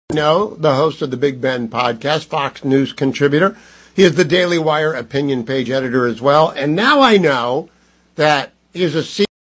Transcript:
know, the host of the Big Ben podcast, Fox News contributor. He is the Daily Wire opinion page editor as well. And now I know that he is a